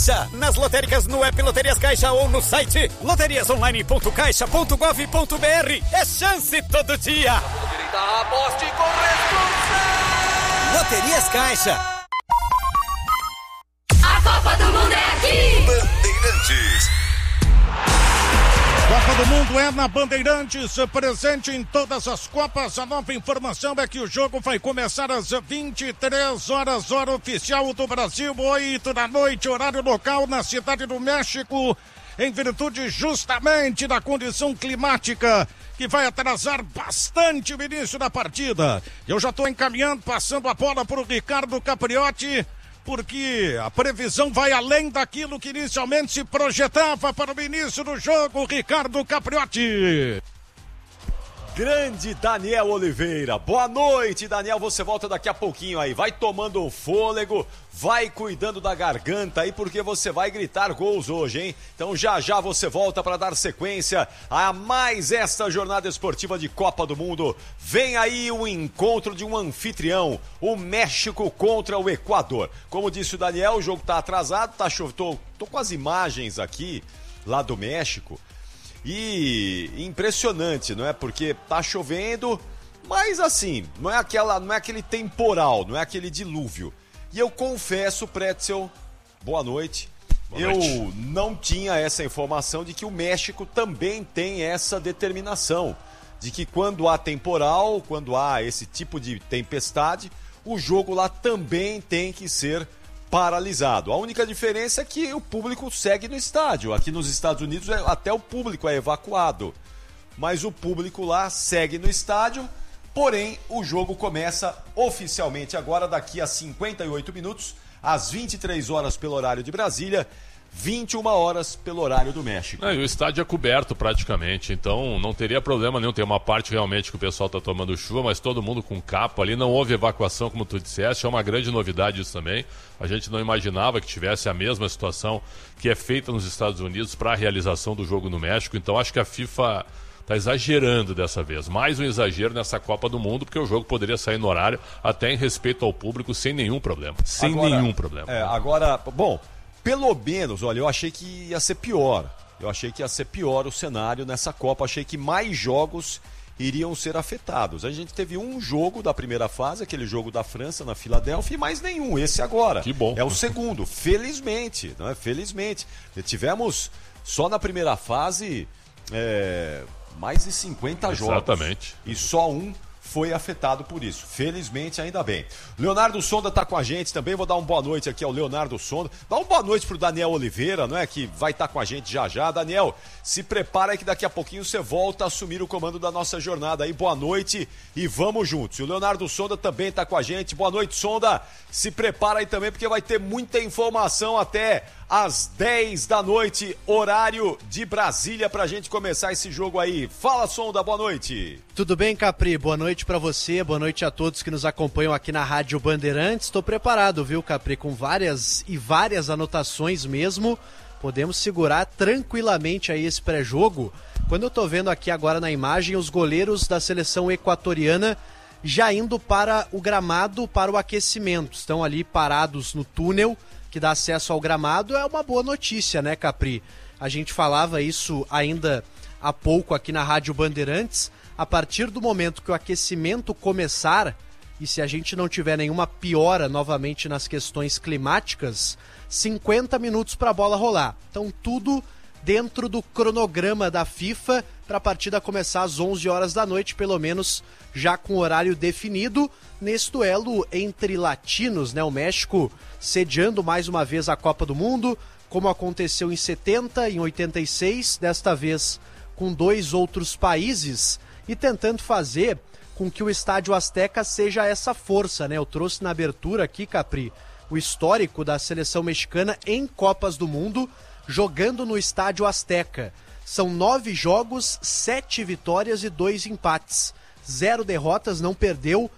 Caixa. Nas lotéricas, no app Loterias Caixa ou no site loteriasonline.caixa.gov.br. É chance todo dia. Aposte com responsabilidade. Loterias Caixa. A Copa do Mundo é aqui. Bandeirantes. Copa do Mundo é na Bandeirantes, presente em todas as Copas. A nova informação é que o jogo vai começar às 23 horas, hora oficial do Brasil, 8 da noite, horário local na Cidade do México, em virtude justamente da condição climática que vai atrasar bastante o início da partida. Eu já estou encaminhando, passando a bola para o Ricardo Capriotti, porque a previsão vai além daquilo que inicialmente se projetava para o início do jogo. Ricardo Capriotti. Grande Daniel Oliveira, boa noite, Daniel, você volta daqui a pouquinho aí, vai tomando um fôlego, vai cuidando da garganta aí, porque você vai gritar gols hoje, hein? Então já já você volta para dar sequência a mais esta jornada esportiva de Copa do Mundo. Vem aí o encontro de um anfitrião, o México contra o Equador. Como disse o Daniel, o jogo tá atrasado, tô com as imagens aqui, lá do México. E impressionante, não é? Porque tá chovendo, mas assim, não é aquele temporal, não é aquele dilúvio. E eu confesso, Pretzel, boa noite. Eu não tinha essa informação de que o México também tem essa determinação. De que quando há temporal, quando há esse tipo de tempestade, o jogo lá também tem que ser paralisado. A única diferença é que o público segue no estádio. Aqui nos Estados Unidos até o público é evacuado, mas o público lá segue no estádio. Porém, o jogo começa oficialmente agora, daqui a 58 minutos, às 23 horas pelo horário de Brasília, 21 horas pelo horário do México. E o estádio é coberto praticamente, então não teria problema nenhum. Tem uma parte realmente que o pessoal está tomando chuva, mas todo mundo com capa ali, não houve evacuação, como tu disseste, é uma grande novidade isso também. A gente não imaginava que tivesse a mesma situação que é feita nos Estados Unidos para a realização do jogo no México, então acho que a FIFA está exagerando dessa vez. Mais um exagero nessa Copa do Mundo, porque o jogo poderia sair no horário, até em respeito ao público, sem nenhum problema. Nenhum problema. Bom, pelo menos, olha, eu achei que ia ser pior. Eu achei que ia ser pior o cenário nessa Copa. Achei que mais jogos iriam ser afetados. A gente teve um jogo da primeira fase, aquele jogo da França na Filadélfia, e mais nenhum, esse agora. Que bom. É o segundo, felizmente, não é? Felizmente. Tivemos só na primeira fase mais de 50 jogos. Exatamente. E só um foi afetado por isso. Felizmente, ainda bem. Leonardo Sonda está com a gente também. Vou dar uma boa noite aqui ao Leonardo Sonda. Dá uma boa noite pro Daniel Oliveira, não é? Que vai estar com a gente já já. Daniel, se prepara aí que daqui a pouquinho você volta a assumir o comando da nossa jornada aí. Boa noite e vamos juntos. E o Leonardo Sonda também está com a gente. Boa noite, Sonda. Se prepara aí também porque vai ter muita informação até às 10 da noite, horário de Brasília, pra gente começar esse jogo aí. Fala, Sonda, boa noite. Tudo bem, Capri? Boa noite pra você, boa noite a todos que nos acompanham aqui na Rádio Bandeirantes. Estou preparado, viu, Capri? Com várias anotações mesmo. Podemos segurar tranquilamente aí esse pré-jogo. Quando eu tô vendo aqui agora na imagem, os goleiros da seleção equatoriana já indo para o gramado, para o aquecimento. Estão ali parados no túnel que dá acesso ao gramado. É uma boa notícia, né, Capri? A gente falava isso ainda há pouco aqui na Rádio Bandeirantes. A partir do momento que o aquecimento começar, e se a gente não tiver nenhuma piora novamente nas questões climáticas, 50 minutos para a bola rolar. Então tudo dentro do cronograma da FIFA para a partida começar às 11 horas da noite, pelo menos já com horário definido, nesse duelo entre latinos, né? O México sediando mais uma vez a Copa do Mundo, como aconteceu em 70, em 86, desta vez com 2 outros países, e tentando fazer com que o Estádio Azteca seja essa força, né? Eu trouxe na abertura aqui, Capri, o histórico da seleção mexicana em Copas do Mundo, jogando no Estádio Azteca. São 9 jogos, 7 vitórias e 2 empates. 0 derrotas, não perdeu,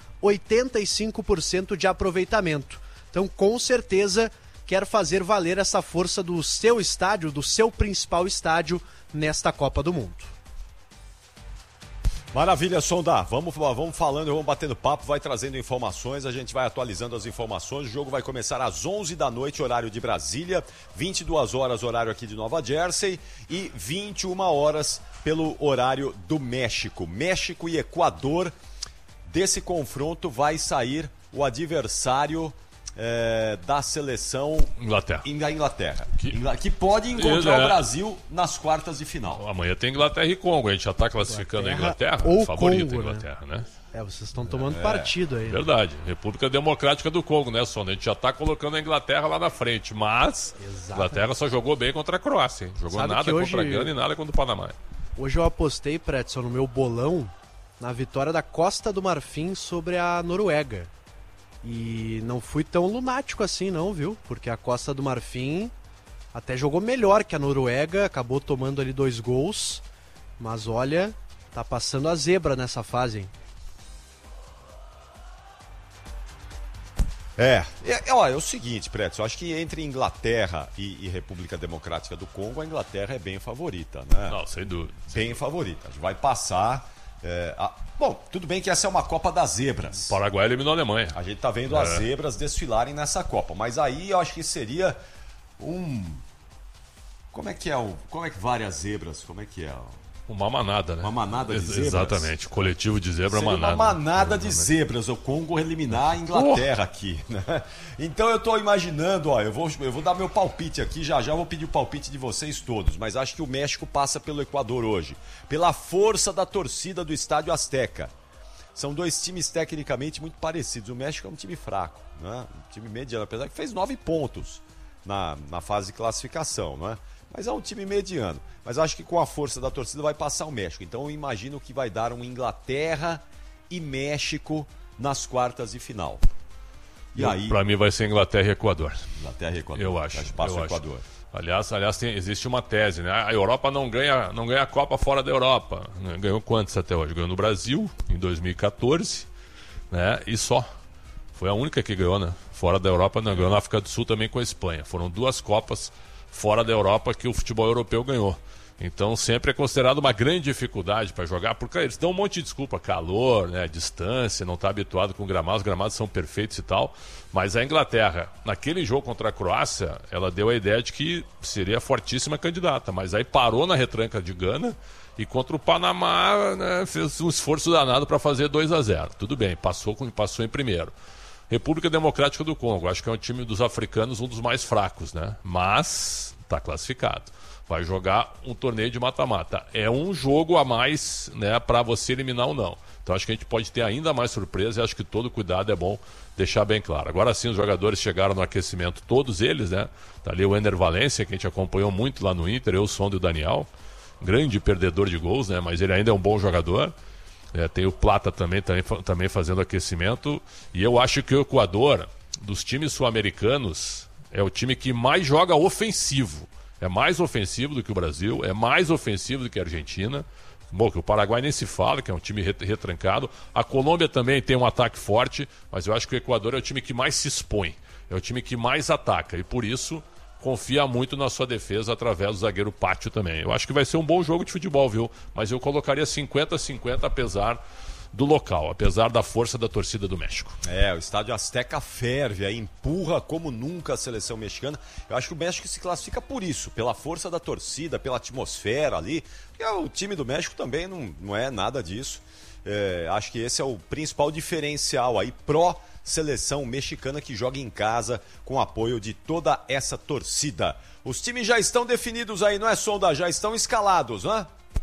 85% de aproveitamento. Então, com certeza, quer fazer valer essa força do seu estádio, do seu principal estádio, nesta Copa do Mundo. Maravilha, Sonda. Vamos falando, vamos batendo papo, vai trazendo informações, a gente vai atualizando as informações. O jogo vai começar às 11 da noite, horário de Brasília, 22 horas, horário aqui de Nova Jersey, e 21 horas pelo horário do México. México e Equador. Desse confronto vai sair o adversário da seleção Inglaterra. Que pode encontrar o Brasil nas quartas de final. Amanhã tem Inglaterra e Congo. A gente já está classificando a Inglaterra, ou favorita Congo, Inglaterra, né? Vocês estão tomando partido aí. Verdade. República Democrática do Congo, né, Sônia? A gente já está colocando a Inglaterra lá na frente, mas a Inglaterra só jogou bem contra a Croácia, hein? Jogou nada contra a Gana e nada contra o Panamá. Hoje eu apostei, Pretzel, no meu bolão, na vitória da Costa do Marfim sobre a Noruega. E não fui tão lunático assim não, viu? Porque a Costa do Marfim até jogou melhor que a Noruega, acabou tomando ali 2 gols. Mas olha, tá passando a zebra nessa fase, hein? É o seguinte, Pretzel, eu acho que entre Inglaterra e República Democrática do Congo, a Inglaterra é bem favorita, né? Não, sem dúvida. Bem favorita, vai passar... Bom, tudo bem que essa é uma Copa das Zebras. O Paraguai eliminou a Alemanha. A gente tá vendo as zebras desfilarem nessa Copa. Mas aí eu acho que seria Como é que várias zebras? Como é que é? Uma manada, né? Uma manada de zebras? Exatamente, coletivo de zebra, seria manada. Uma manada de zebras, o Congo eliminar a Inglaterra aqui, né? Então eu tô imaginando, eu vou dar meu palpite aqui, já vou pedir o palpite de vocês todos, mas acho que o México passa pelo Equador hoje, pela força da torcida do Estádio Azteca. São 2 times tecnicamente muito parecidos, o México é um time fraco, né? Um time mediano, apesar que fez 9 pontos na fase de classificação, né? Mas é um time mediano. Mas acho que com a força da torcida vai passar o México. Então eu imagino que vai dar um Inglaterra e México nas quartas de final. E aí... Pra mim vai ser Inglaterra e Equador. Inglaterra e Equador. Eu acho. Passa o Equador. Aliás existe uma tese, né? A Europa não ganha a Copa fora da Europa. Ganhou quantos até hoje? Ganhou no Brasil, em 2014, né? E só. Foi a única que ganhou, né? Fora da Europa, não ganhou na África do Sul também com a Espanha. Foram 2 Copas fora da Europa que o futebol europeu ganhou. Então sempre é considerado uma grande dificuldade para jogar, porque eles dão um monte de desculpa, calor, né, distância, não está habituado com gramados, os gramados são perfeitos e tal, mas a Inglaterra, naquele jogo contra a Croácia, ela deu a ideia de que seria fortíssima candidata, mas aí parou na retranca de Gana e contra o Panamá, né, fez um esforço danado para fazer 2-0. Tudo bem, passou em primeiro. República Democrática do Congo, acho que é um time dos africanos, um dos mais fracos, né? Mas está classificado. Vai jogar um torneio de mata-mata. É um jogo a mais, né, para você eliminar ou não. Então acho que a gente pode ter ainda mais surpresa e acho que todo cuidado é bom deixar bem claro. Agora sim, os jogadores chegaram no aquecimento, todos eles, né? Tá ali o Ener Valencia, que a gente acompanhou muito lá no Inter, eu, o Sonda e o Daniel. Grande perdedor de gols, né? Mas ele ainda é um bom jogador. Tem o Plata também fazendo aquecimento. E eu acho que o Equador, dos times sul-americanos, é o time que mais joga ofensivo. É mais ofensivo do que o Brasil, é mais ofensivo do que a Argentina. Bom, que o Paraguai nem se fala, que é um time retrancado. A Colômbia também tem um ataque forte, mas eu acho que o Equador é o time que mais se expõe. É o time que mais ataca. E por isso confia muito na sua defesa através do zagueiro Pátio também. Eu acho que vai ser um bom jogo de futebol, viu? Mas eu colocaria 50-50 apesar do local, apesar da força da torcida do México. O Estádio Azteca ferve, aí empurra como nunca a seleção mexicana. Eu acho que o México se classifica por isso, pela força da torcida, pela atmosfera ali. E o time do México também não é nada disso. Acho que esse é o principal diferencial aí pró-seleção mexicana que joga em casa com apoio de toda essa torcida. Os times já estão definidos aí, não é, Sonda? Já estão escalados, não é?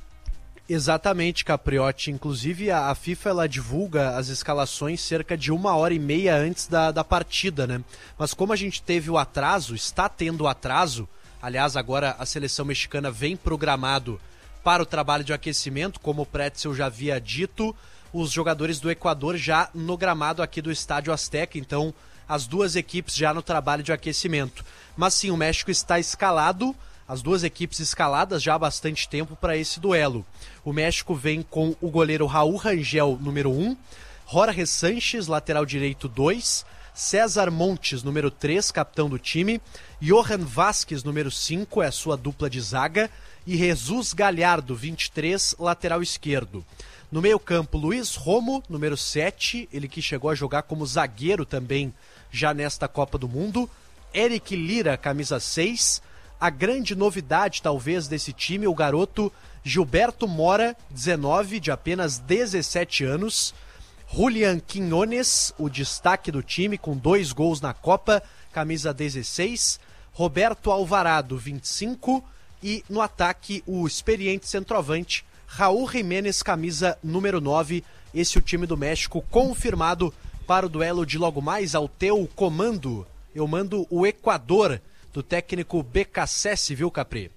Exatamente, Capriotti. Inclusive a FIFA ela divulga as escalações cerca de 1h30 antes da partida, né? Mas como a gente teve o atraso, está tendo atraso, aliás, agora a seleção mexicana vem programado para o trabalho de aquecimento, como o Pretzel já havia dito, os jogadores do Equador já no gramado aqui do Estádio Azteca, então as duas equipes já no trabalho de aquecimento. Mas sim, o México está escalado, as duas equipes escaladas já há bastante tempo para esse duelo. O México vem com o goleiro Raul Rangel, número 1, Jorge Sanches, lateral direito 2, César Montes, número 3, capitão do time, Johan Vázquez, número 5, é a sua dupla de zaga, e Jesus Galhardo, 23, lateral esquerdo. No meio-campo, Luiz Romo, número 7, ele que chegou a jogar como zagueiro também já nesta Copa do Mundo. Eric Lira, camisa 6. A grande novidade, talvez, desse time, o garoto Gilberto Mora, 19, de apenas 17 anos. Julián Quiñones, o destaque do time, com 2 gols na Copa, camisa 16. Roberto Alvarado, 25. E no ataque, o experiente centroavante Raul Jiménez, camisa número 9. Esse é o time do México confirmado para o duelo de logo mais. Ao teu comando, eu mando o Equador, do técnico BKSS, viu, Capri?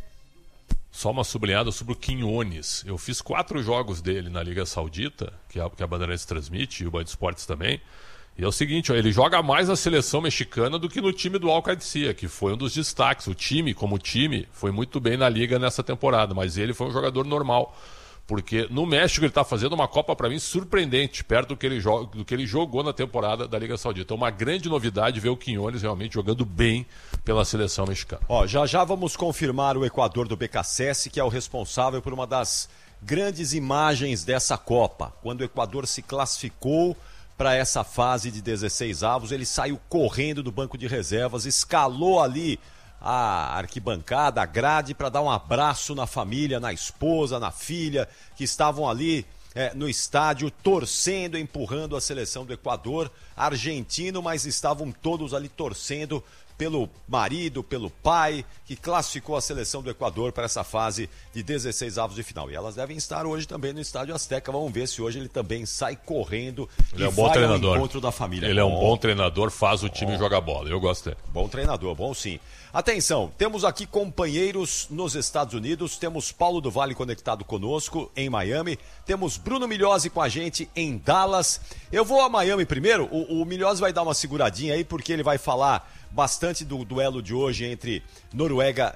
Só uma sublinhada sobre o Quiñones. Eu fiz 4 jogos dele na Liga Saudita, que a Bandeirantes transmite, e o Band Esportes também. E é o seguinte, ó, ele joga mais na seleção mexicana do que no time do Al-Qadsia, que foi um dos destaques. O time, como time, foi muito bem na Liga nessa temporada, mas ele foi um jogador normal. Porque no México ele está fazendo uma Copa, para mim, surpreendente, perto do que ele jogou na temporada da Liga Saudita. Então, uma grande novidade ver o Quiñones realmente jogando bem pela seleção mexicana. Ó, já vamos confirmar o Equador do BKSS, que é o responsável por uma das grandes imagens dessa Copa. Quando o Equador se classificou para essa fase de 16 avos, ele saiu correndo do banco de reservas, escalou ali a arquibancada, a grade, para dar um abraço na família, na esposa, na filha, que estavam ali no estádio, torcendo, empurrando a seleção do Equador, argentino, mas estavam todos ali torcendo pelo marido, pelo pai, que classificou a seleção do Equador para essa fase de 16 avos de final. E elas devem estar hoje também no Estádio Azteca. Vamos ver se hoje ele também sai correndo ele é um bom treinador. Ao encontro da família. Ele é um bom treinador, faz o time jogar bola. Eu gosto dele. Bom treinador, bom sim. Atenção, temos aqui companheiros nos Estados Unidos, temos Paulo do Vale conectado conosco em Miami, temos Bruno Milhozzi com a gente em Dallas. Eu vou a Miami primeiro, o Milhozzi vai dar uma seguradinha aí, porque ele vai falar bastante do duelo de hoje entre Noruega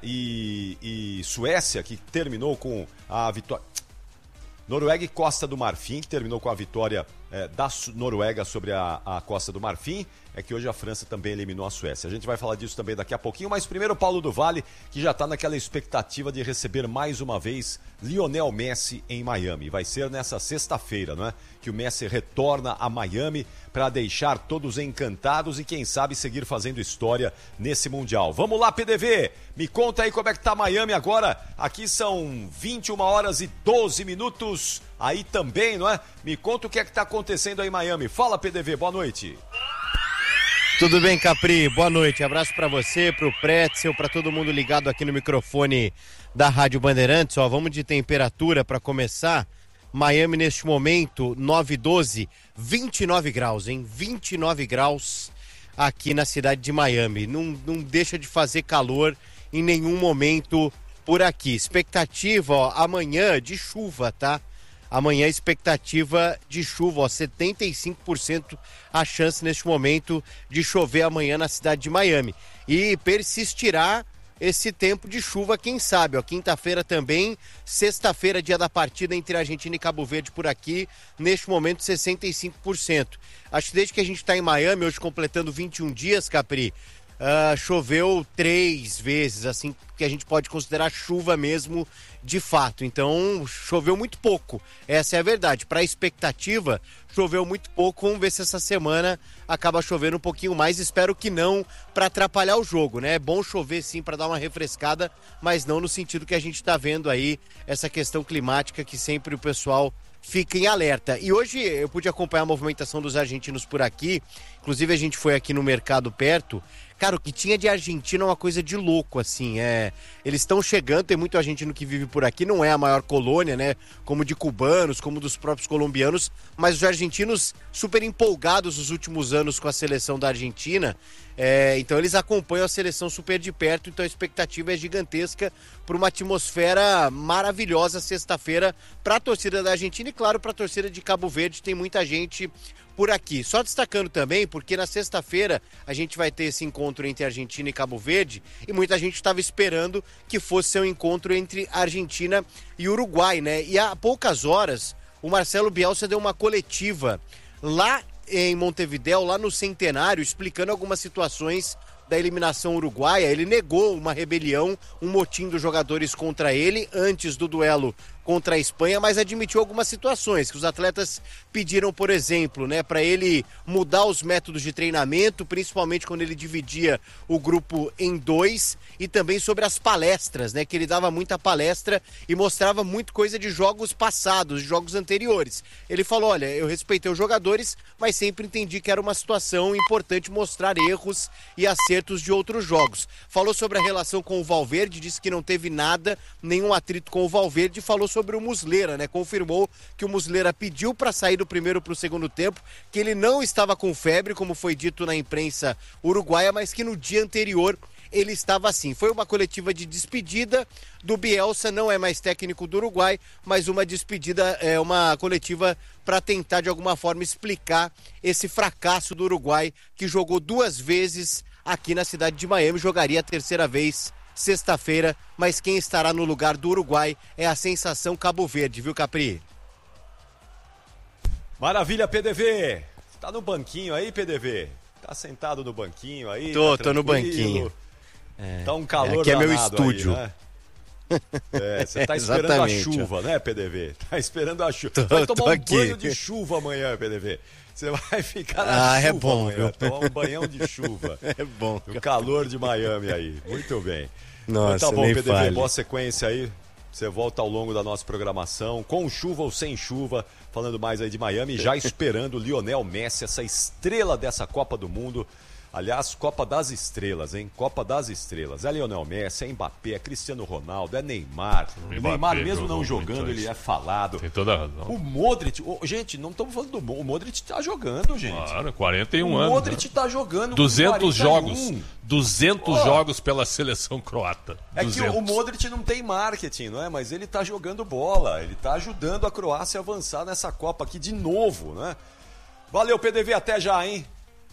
e Suécia, que terminou com a vitória... Noruega e Costa do Marfim, que terminou com a vitória da Noruega sobre a Costa do Marfim. É que hoje a França também eliminou a Suécia. A gente vai falar disso também daqui a pouquinho, mas primeiro o Paulo do Vale, que já está naquela expectativa de receber mais uma vez Lionel Messi em Miami. Vai ser nessa sexta-feira, não é? Que o Messi retorna a Miami para deixar todos encantados e quem sabe seguir fazendo história nesse Mundial. Vamos lá, PDV! Me conta aí como é que tá Miami agora. Aqui são 21 horas e 12 minutos. Aí também, não é? Me conta o que é que tá acontecendo aí em Miami. Fala, PDV, boa noite. Tudo bem, Capri? Boa noite. Abraço pra você, pro Pretzel, pra todo mundo ligado aqui no microfone da Rádio Bandeirantes. Ó, vamos de temperatura pra começar. Miami neste momento, 9:12, 29 graus, hein? 29 graus aqui na cidade de Miami. Não deixa de fazer calor em nenhum momento por aqui. Expectativa, ó, amanhã de chuva, tá? Amanhã expectativa de chuva, ó, 75% a chance neste momento de chover amanhã na cidade de Miami. E persistirá esse tempo de chuva, quem sabe, ó, quinta-feira também, sexta-feira, dia da partida entre Argentina e Cabo Verde por aqui, neste momento 65%. Acho que desde que a gente está em Miami, hoje completando 21 dias, Capri, choveu 3 vezes, assim, que a gente pode considerar chuva mesmo de fato. Então, choveu muito pouco, essa é a verdade. Para a expectativa, choveu muito pouco. Vamos ver se essa semana acaba chovendo um pouquinho mais. Espero que não, para atrapalhar o jogo, né? É bom chover sim para dar uma refrescada, mas não no sentido que a gente está vendo aí, essa questão climática que sempre o pessoal fica em alerta. E hoje eu pude acompanhar a movimentação dos argentinos por aqui, inclusive a gente foi aqui no mercado perto. Cara, o que tinha de argentino é uma coisa de louco, assim, eles estão chegando, tem muito argentino que vive por aqui, não é a maior colônia, né, como de cubanos, como dos próprios colombianos, mas os argentinos super empolgados nos últimos anos com a seleção da Argentina, então eles acompanham a seleção super de perto, então a expectativa é gigantesca por uma atmosfera maravilhosa sexta-feira para a torcida da Argentina e, claro, para a torcida de Cabo Verde, tem muita gente por aqui. Só destacando também, porque na sexta-feira a gente vai ter esse encontro entre Argentina e Cabo Verde e muita gente estava esperando que fosse ser um encontro entre Argentina e Uruguai, né? E há poucas horas o Marcelo Bielsa deu uma coletiva lá em Montevidéu, lá no Centenário, explicando algumas situações da eliminação uruguaia. Ele negou uma rebelião, um motim dos jogadores contra ele antes do duelo contra a Espanha, mas admitiu algumas situações que os atletas pediram, por exemplo, né, para ele mudar os métodos de treinamento, principalmente quando ele dividia o grupo em 2, e também sobre as palestras, né, que ele dava muita palestra e mostrava muito coisa de jogos passados, de jogos anteriores. Ele falou, olha, eu respeitei os jogadores, mas sempre entendi que era uma situação importante mostrar erros e acertos de outros jogos. Falou sobre a relação com o Valverde, disse que não teve nada, nenhum atrito com o Valverde, falou sobre o Muslera, né? Confirmou que o Muslera pediu para sair do primeiro para o segundo tempo, que ele não estava com febre, como foi dito na imprensa uruguaia, mas que no dia anterior ele estava assim. Foi uma coletiva de despedida do Bielsa, não é mais técnico do Uruguai, mas uma despedida, uma coletiva para tentar de alguma forma explicar esse fracasso do Uruguai, que jogou 2 vezes aqui na cidade de Miami, jogaria a 3ª vez sexta-feira, mas quem estará no lugar do Uruguai é a sensação Cabo Verde, viu, Capri? Maravilha, PDV! Tá no banquinho aí, PDV? Tá sentado no banquinho aí? Tô no banquinho. Tá um calor aqui é meu danado estúdio. aí, né? Você tá esperando a chuva, né, PDV? Tá esperando a chuva. Vai tomar um banho de chuva amanhã, PDV. Você vai ficar na chuva bom, amanhã, tomar um banhão de chuva. É bom. O calor de Miami aí. Muito bem. Nossa, então, tá bom, nem PDV, fale. boa sequência aí. Você volta ao longo da nossa programação, com chuva ou sem chuva, falando mais aí de Miami, já esperando o Lionel Messi, essa estrela dessa Copa do Mundo. Aliás, Copa das Estrelas, hein? Copa das Estrelas. É Lionel Messi, é Mbappé, é Cristiano Ronaldo, é Neymar. O Neymar, mesmo não jogando, ele é falado. Tem toda a razão. O Modric, gente, não estamos falando do... O Modric tá jogando, gente. Claro, 41 anos. O Modric tá jogando 200 jogos. 200 jogos pela seleção croata. É 200. Que o Modric não tem marketing, não é? Mas ele tá jogando bola. Ele tá ajudando a Croácia a avançar nessa Copa aqui de novo, né? Valeu, PDV, até já, hein?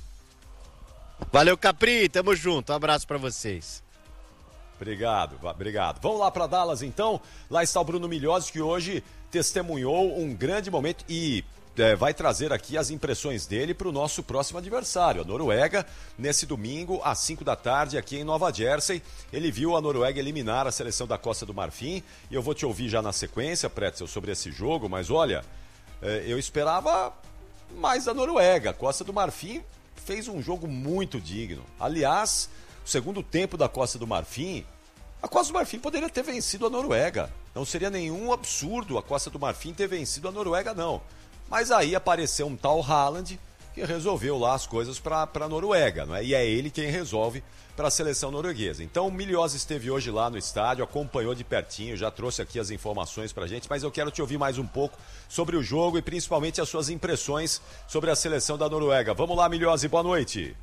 Valeu, Capri, tamo junto, um abraço pra vocês. Obrigado. Vamos lá para Dallas, então. Lá está o Bruno Milhozzi, que hoje testemunhou um grande momento e vai trazer aqui as impressões dele para o nosso próximo adversário, a Noruega, nesse domingo, às 5 da tarde, aqui em Nova Jersey. Ele viu a Noruega eliminar a seleção da Costa do Marfim, e eu vou te ouvir já na sequência, Pretzel, sobre esse jogo, mas olha, eu esperava mais da Noruega. A Costa do Marfim fez um jogo muito digno. Aliás, o segundo tempo da Costa do Marfim, a Costa do Marfim poderia ter vencido a Noruega. Não seria nenhum absurdo a Costa do Marfim ter vencido a Noruega, não. Mas aí apareceu um tal Haaland que resolveu lá as coisas para a Noruega, não é? E é ele quem resolve para a seleção norueguesa. Então o Milhozzi esteve hoje lá no estádio, acompanhou de pertinho, já trouxe aqui as informações para a gente, mas eu quero te ouvir mais um pouco sobre o jogo e principalmente as suas impressões sobre a seleção da Noruega. Vamos lá, Milhozzi, boa noite.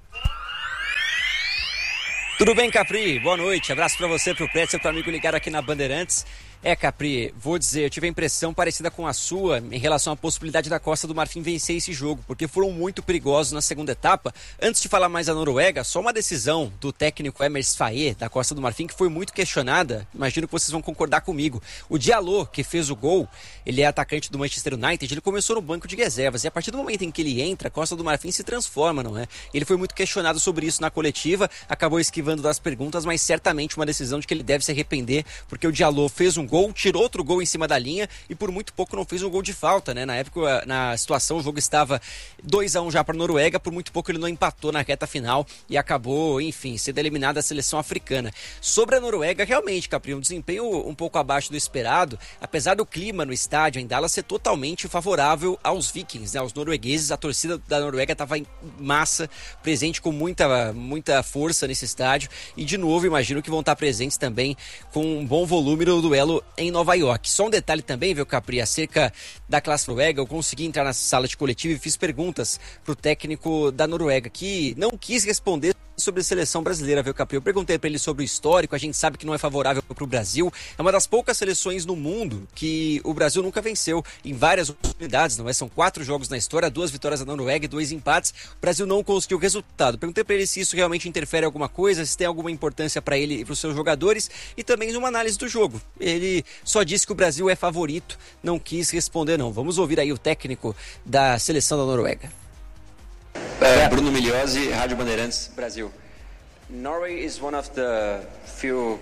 Tudo bem, Capri? Boa noite. Abraço para você, pro Pretzel, pro amigo ligado aqui na Bandeirantes. Capri, vou dizer, eu tive a impressão parecida com a sua em relação à possibilidade da Costa do Marfim vencer esse jogo, porque foram muito perigosos na segunda etapa. Antes de falar mais da Noruega, só uma decisão do técnico Emers Faye, da Costa do Marfim, que foi muito questionada, imagino que vocês vão concordar comigo. O Diallo, que fez o gol, ele é atacante do Manchester United, ele começou no banco de reservas, e a partir do momento em que ele entra, a Costa do Marfim se transforma, não é? Ele foi muito questionado sobre isso na coletiva, acabou esquivando das perguntas, mas certamente uma decisão de que ele deve se arrepender, porque o Diallo fez um gol, tirou outro gol em cima da linha e por muito pouco não fez um gol de falta, né? Na época, na situação, o jogo estava 2-1 já para a Noruega, por muito pouco ele não empatou na reta final e acabou, enfim, sendo eliminado da seleção africana. Sobre a Noruega, realmente, Capri, um desempenho um pouco abaixo do esperado, apesar do clima no estádio em Dallas ser totalmente favorável aos vikings, né? Aos noruegueses. A torcida da Noruega estava em massa, presente com muita força nesse estádio e, de novo, imagino que vão estar presentes também com um bom volume no duelo em Nova York. Só um detalhe também, viu, Capri, acerca da classe noruega, eu consegui entrar na sala de coletiva e fiz perguntas pro técnico da Noruega, que não quis responder sobre a seleção brasileira, viu, Capri? Eu perguntei para ele sobre o histórico, a gente sabe que não é favorável para o Brasil, é uma das poucas seleções no mundo que o Brasil nunca venceu em várias oportunidades, não é? São 4 jogos na história, 2 vitórias da Noruega e 2 empates, o Brasil não conseguiu o resultado. Perguntei para ele se isso realmente interfere em alguma coisa, se tem alguma importância para ele e para os seus jogadores, e também uma análise do jogo. Ele só disse que o Brasil é favorito, não quis responder não. Vamos ouvir aí o técnico da seleção da Noruega. Bruno Milhozzi, Rádio Bandeirantes, Brasil. Norway is one of the few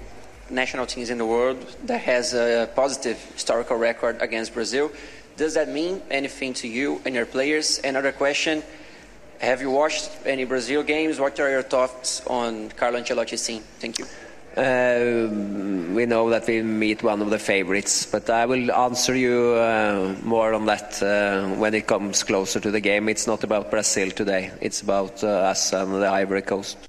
national teams in the world that has a positive historical record against Brazil. Does that mean anything to you and your players? Another question, have you watched any Brazil games? What are your thoughts on Carlo Ancelotti's team? Thank you. We know that we meet one of the favorites, but I will answer you more on that when it comes closer to the game. It's not about Brazil today, it's about us and the Ivory Coast.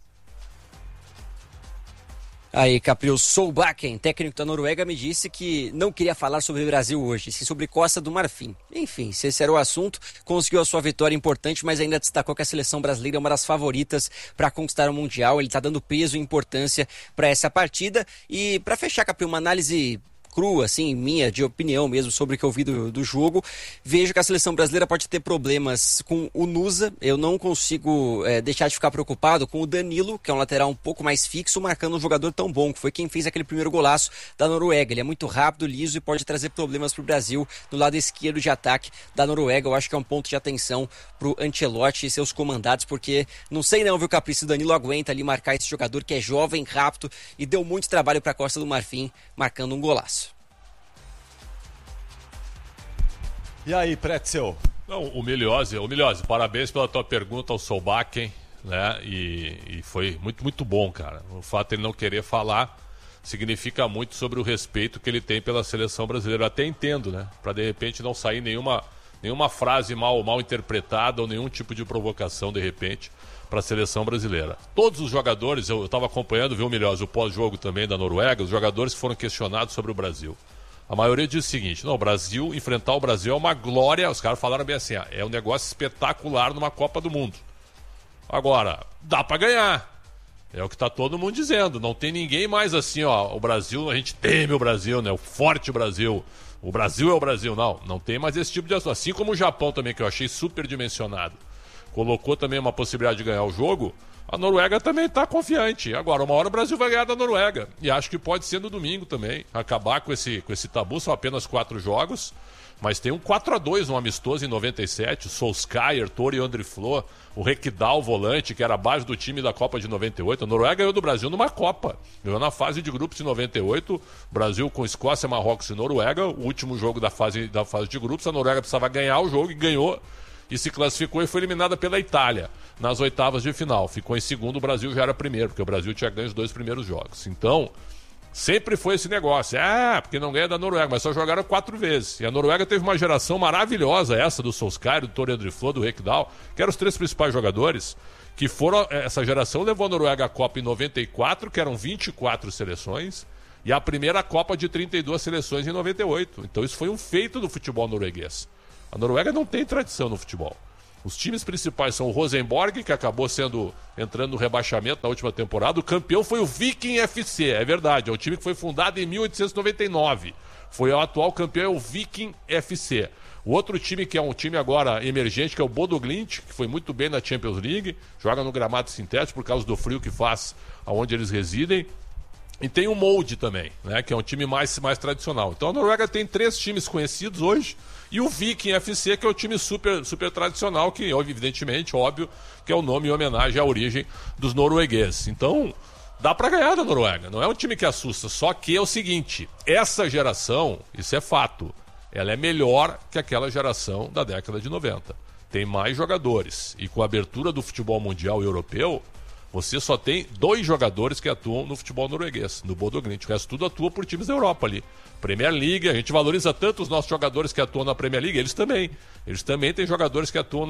Aí, Capri, o Solbakken, técnico da Noruega, me disse que não queria falar sobre o Brasil hoje, sim sobre Costa do Marfim. Enfim, se esse era o assunto, conseguiu a sua vitória importante, mas ainda destacou que a seleção brasileira é uma das favoritas para conquistar o Mundial. Ele está dando peso e importância para essa partida. E para fechar, Capri, uma análise crua, assim, minha, de opinião mesmo, sobre o que eu vi do jogo, vejo que a seleção brasileira pode ter problemas com o Nusa. Eu não consigo deixar de ficar preocupado com o Danilo, que é um lateral um pouco mais fixo, marcando um jogador tão bom, que foi quem fez aquele primeiro golaço da Noruega. Ele é muito rápido, liso e pode trazer problemas para o Brasil no lado esquerdo de ataque da Noruega. Eu acho que é um ponto de atenção para o Ancelotti e seus comandados, porque não sei não, viu, Capricho, o Danilo aguenta ali marcar esse jogador que é jovem, rápido e deu muito trabalho para a Costa do Marfim, marcando um golaço. E aí, Pretzel? Não, o Miliose, parabéns pela tua pergunta ao Solbakken, né? E foi muito, muito bom, cara. O fato de ele não querer falar significa muito sobre o respeito que ele tem pela seleção brasileira. Eu até entendo, né? Para de repente não sair nenhuma frase mal interpretada ou nenhum tipo de provocação, de repente, para a seleção brasileira. Todos os jogadores, eu estava acompanhando, viu, Miliose, o pós-jogo também da Noruega, os jogadores foram questionados sobre o Brasil. A maioria diz o seguinte: não, o Brasil, enfrentar o Brasil é uma glória. Os caras falaram bem assim, é um negócio espetacular numa Copa do Mundo. Agora, dá pra ganhar. É o que tá todo mundo dizendo. Não tem ninguém mais assim, ó, o Brasil, a gente teme o Brasil, né? O forte Brasil. O Brasil é o Brasil. Não tem mais esse tipo de assunto. Assim como o Japão também, que eu achei superdimensionado, colocou também uma possibilidade de ganhar o jogo. A Noruega também está confiante. Agora, uma hora o Brasil vai ganhar da Noruega. E acho que pode ser no domingo também. Acabar com esse tabu, são apenas 4 jogos. Mas tem um 4-2 no amistoso em 97. O Solskjaer, Tore e André Flo. O Rekdal, volante, que era a base do time da Copa de 98. A Noruega ganhou do Brasil numa Copa. Ganhou na fase de grupos em 98. Brasil com Escócia, Marrocos e Noruega. O último jogo da fase de grupos. A Noruega precisava ganhar o jogo e ganhou. E se classificou e foi eliminada pela Itália nas oitavas de final. Ficou em segundo, o Brasil já era primeiro, porque o Brasil tinha ganho os 2 primeiros jogos. Então, sempre foi esse negócio. Porque não ganha da Noruega, mas só jogaram 4 vezes. E a Noruega teve uma geração maravilhosa, essa do Solskjaer, do Tore André Flo, do Rekdal, que eram os 3 principais jogadores, que foram. Essa geração levou a Noruega à Copa em 94, que eram 24 seleções, e a primeira Copa de 32 seleções em 98. Então isso foi um feito do futebol norueguês. A Noruega não tem tradição no futebol. Os times principais são o Rosenborg, que acabou entrando no rebaixamento na última temporada. O campeão foi o Viking FC, é verdade. É um time que foi fundado em 1899. Foi o atual campeão, é o Viking FC. O outro time, que é um time agora emergente, que é o Bodo Glimt, que foi muito bem na Champions League. Joga no gramado sintético por causa do frio que faz onde eles residem. E tem o Molde também, né, que é um time mais tradicional. Então a Noruega tem 3 times conhecidos hoje. E o Viking FC, que é o time super tradicional, que evidentemente, óbvio, que é o nome em homenagem à origem dos noruegueses. Então, dá pra ganhar da Noruega. Não é um time que assusta, só que é o seguinte: essa geração, isso é fato, ela é melhor que aquela geração da década de 90. Tem mais jogadores. E com a abertura do futebol mundial e europeu, você só tem 2 jogadores que atuam no futebol norueguês, no Bodo Glimt. O resto tudo atua por times da Europa ali. Premier League, a gente valoriza tanto os nossos jogadores que atuam na Premier League, eles também. Eles também têm jogadores que atuam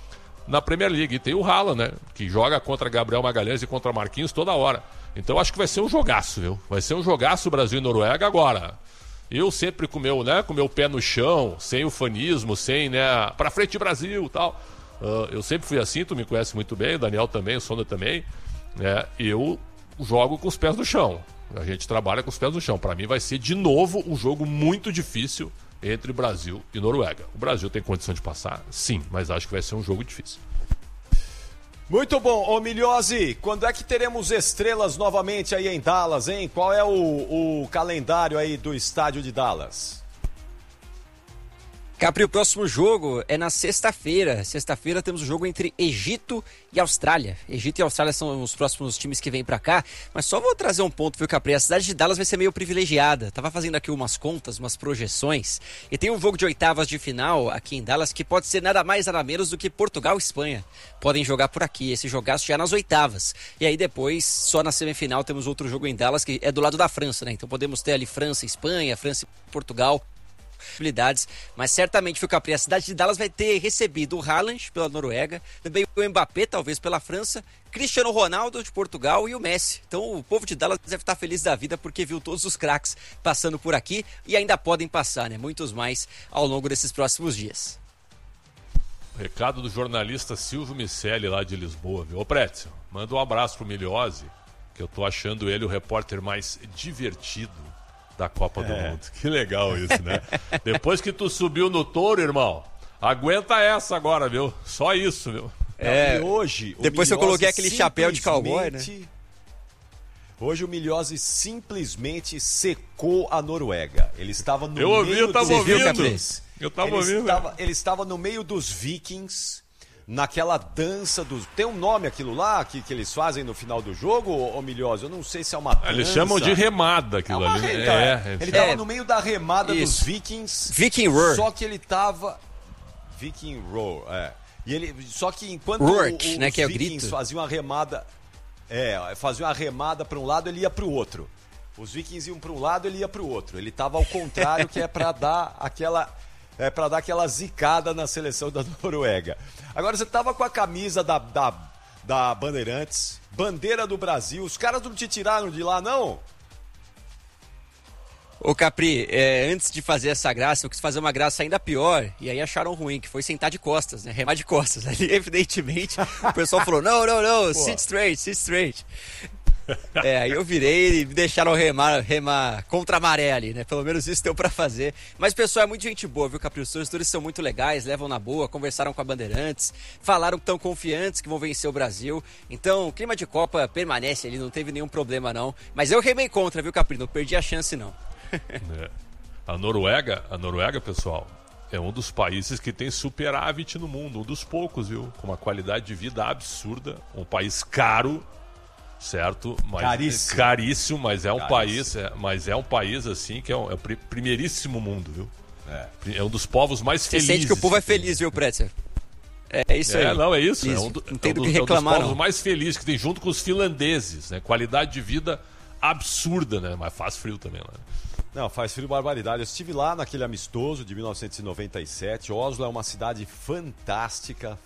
na Premier League. E tem o Haaland, né, que joga contra Gabriel Magalhães e contra Marquinhos toda hora. Então acho que vai ser um jogaço, viu? Vai ser um jogaço Brasil e Noruega. Agora, eu sempre com o meu pé no chão, sem ufanismo, sem, né, pra frente Brasil e tal. Eu sempre fui assim, tu me conhece muito bem, o Daniel também, o Sonda também. Eu jogo com os pés no chão. A gente trabalha com os pés no chão. Para mim vai ser de novo um jogo muito difícil entre Brasil e Noruega. O Brasil tem condição de passar? Sim, mas acho que vai ser um jogo difícil. Muito bom. Ô Miliose, quando é que teremos estrelas novamente aí em Dallas, hein? Qual é o calendário aí do estádio de Dallas? Capri, o próximo jogo é na sexta-feira. Sexta-feira temos o jogo entre Egito e Austrália. Egito e Austrália são os próximos times que vêm pra cá. Mas só vou trazer um ponto, viu, Capri? A cidade de Dallas vai ser meio privilegiada. Tava fazendo aqui umas contas, umas projeções. E tem um jogo de oitavas de final aqui em Dallas que pode ser nada mais, nada menos do que Portugal e Espanha. Podem jogar por aqui. Esse jogaço já nas oitavas. E aí depois, só na semifinal, temos outro jogo em Dallas que é do lado da França, né? Então podemos ter ali França e Espanha, França e Portugal. Possibilidades, mas certamente o Capri, a cidade de Dallas vai ter recebido o Haaland pela Noruega, também o Mbappé talvez pela França, Cristiano Ronaldo de Portugal e o Messi. Então o povo de Dallas deve estar feliz da vida porque viu todos os craques passando por aqui e ainda podem passar, né? Muitos mais ao longo desses próximos dias. Recado do jornalista Silvio Miceli lá de Lisboa, viu? Ô Prétio, manda um abraço pro Miliose, que eu tô achando ele o repórter mais divertido da Copa do Mundo. Que legal isso, né? Depois que tu subiu no touro, irmão, aguenta essa agora, viu? Só isso, viu? E hoje, depois que eu coloquei aquele chapéu de cowboy, né? Hoje o Miliose simplesmente secou a Noruega. Ele estava no meio eu tava ouvindo. Ele estava no meio dos vikings, naquela dança dos... Tem um nome aquilo lá que eles fazem no final do jogo, ô Miliose? Eu não sei se é uma dança. Eles chamam de remada aquilo ali. Ele estava no meio da remada dos vikings. Viking Roar. Só que ele estava... Viking Roar, E ele... Ssó que enquanto Rourke, né, os que é o vikings grito. faziam a remada... faziam a remada para um lado, ele ia para o outro. Os vikings iam para um lado, ele ia para o outro. Ele estava ao contrário, que é para dar aquela zicada na seleção da Noruega. Agora, você tava com a camisa da Bandeirantes, bandeira do Brasil. Os caras não te tiraram de lá, não? Ô Capri, antes de fazer essa graça, eu quis fazer uma graça ainda pior, e aí acharam ruim, que foi sentar de costas, né? Remar de costas. Ali, evidentemente, o pessoal falou, não, sit straight. Aí eu virei e me deixaram remar contra a maré ali, né? Pelo menos isso deu pra fazer. Mas o pessoal é muito gente boa, viu, Capri? Os torcedores são muito legais, levam na boa, conversaram com a Bandeirantes, falaram que estão confiantes que vão vencer o Brasil. Então, o clima de Copa permanece ali, não teve nenhum problema não. Mas eu remei contra, viu, Capri? Não perdi a chance não. A Noruega, pessoal, é um dos países que tem superávit no mundo, um dos poucos, viu? Com uma qualidade de vida absurda, um país caro, certo? Caríssimo, mas é um país assim que é o primeiríssimo mundo, viu? É um dos povos mais felizes. Você sente que o povo é feliz, viu, Pretzel? É isso aí. Não, é isso. Não tem do que reclamar, é um dos povos mais felizes que tem junto com os finlandeses, né? Qualidade de vida absurda, né? Mas faz frio também lá. Não, faz frio barbaridade. Eu estive lá naquele amistoso de 1997. Oslo é uma cidade fantástica.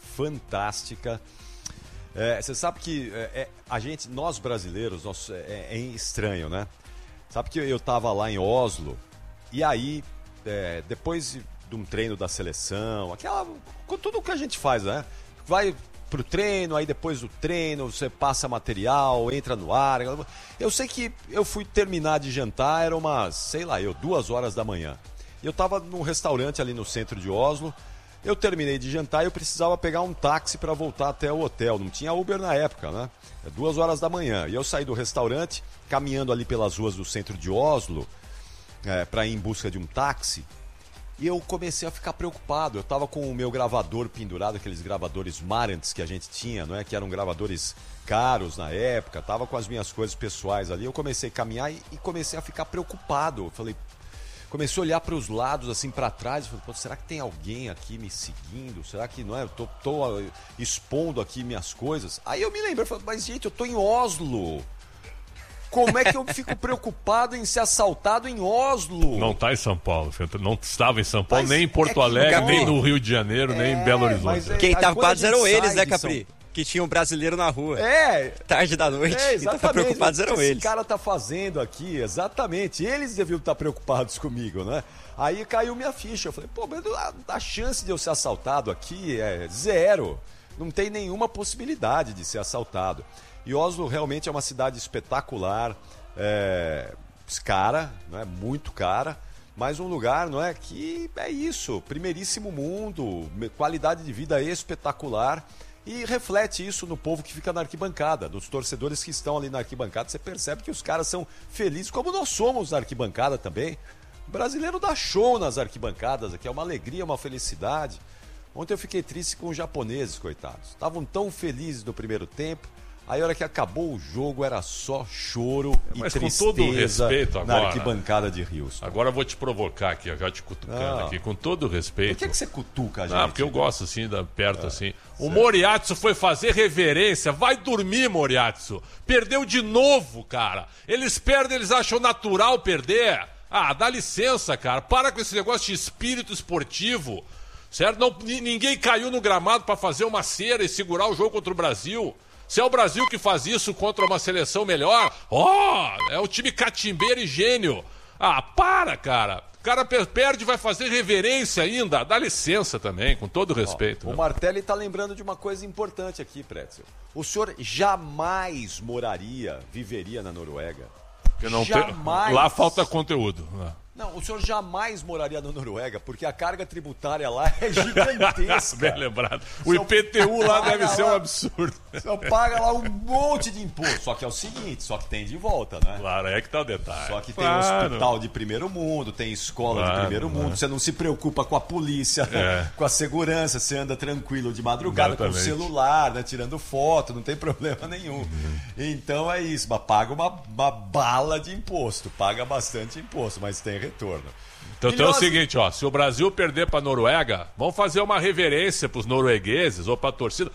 Você sabe que nós brasileiros, é estranho, né? Sabe que eu tava lá em Oslo e aí, depois de um treino da seleção, tudo que a gente faz, né? Vai pro treino, aí depois do treino você passa material, entra no ar. Eu sei que eu fui terminar de jantar, era umas, 2 horas da manhã. E eu tava num restaurante ali no centro de Oslo. Eu terminei de jantar e eu precisava pegar um táxi para voltar até o hotel. Não tinha Uber na época, né? 2 horas da manhã. E eu saí do restaurante, caminhando ali pelas ruas do centro de Oslo, para ir em busca de um táxi. E eu comecei a ficar preocupado. Eu estava com o meu gravador pendurado, aqueles gravadores Marantz que a gente tinha, não é? Que eram gravadores caros na época. Tava com as minhas coisas pessoais ali. Eu comecei a caminhar e comecei a ficar preocupado. Eu falei, comecei a olhar para os lados, assim, para trás. Eu falei, será que tem alguém aqui me seguindo? Será que, não é? Eu tô expondo aqui minhas coisas. Aí eu me lembrei, falei, mas gente, eu tô em Oslo. Como é que eu fico preocupado em ser assaltado em Oslo? Não tá em São Paulo, não estava em São Paulo, nem em Porto Alegre, nem no Rio de Janeiro, nem em Belo Horizonte. Quem tava preocupados eram eles, né, Capri? Que tinha um brasileiro na rua. Tarde da noite. Exatamente. Então, preocupados eram eles. Esse cara tá fazendo aqui, exatamente. Eles deviam estar preocupados comigo, né? Aí caiu minha ficha. Eu falei, mas a chance de eu ser assaltado aqui é 0. Não tem nenhuma possibilidade de ser assaltado. E Oslo realmente é uma cidade espetacular, cara, não é? Muito cara, mas um lugar, não é? Que é isso, primeiríssimo mundo, qualidade de vida espetacular e reflete isso no povo que fica na arquibancada, dos torcedores que estão ali na arquibancada. Você percebe que os caras são felizes, como nós somos na arquibancada também. O brasileiro dá show nas arquibancadas aqui, é uma alegria, uma felicidade. Ontem eu fiquei triste com os japoneses, coitados. Estavam tão felizes no primeiro tempo. Aí a hora que acabou o jogo era só choro e tristeza. Mas com todo respeito agora, na arquibancada de Houston. Agora eu vou te provocar aqui, já te cutucando aqui, com todo respeito. Por que você cutuca a gente? Porque eu gosto assim, perto assim. O Moriatsu foi fazer reverência. Vai dormir, Moriatsu. Perdeu de novo, cara. Eles perdem, eles acham natural perder. Dá licença, cara. Para com esse negócio de espírito esportivo. Certo? Ninguém caiu no gramado para fazer uma cera e segurar o jogo contra o Brasil. Se é o Brasil que faz isso contra uma seleção melhor, é o time catimbeiro e gênio. Para, cara. O cara perde e vai fazer reverência ainda. Dá licença também, com todo respeito. O Martelli tá lembrando de uma coisa importante aqui, Pretzel. O senhor jamais viveria na Noruega. Jamais. Lá falta conteúdo. Não, o senhor jamais moraria na Noruega, porque a carga tributária lá é gigantesca. Bem lembrado. O IPTU lá deve ser um absurdo. O senhor paga lá um monte de imposto. Só que é o seguinte, só que tem de volta, né? Claro, é que tá o detalhe. Só que tem hospital de primeiro mundo, tem escola de primeiro mundo. Você não se preocupa com a polícia, com a segurança. Você anda tranquilo de madrugada com o celular, né, tirando foto, não tem problema nenhum. Então é isso, mas paga uma bala de imposto. Paga bastante imposto, mas tem retorno. Então é o seguinte, se o Brasil perder pra Noruega, vamos fazer uma reverência pros noruegueses ou pra torcida.